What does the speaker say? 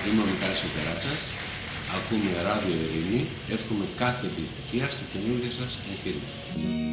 Είμαι ο Μιχάλης Οπεράτσας, ακούμε Ράδιο Ειρήνη, εύχομαι κάθε επιτυχία στο καινούργιο σας εγχείρημα.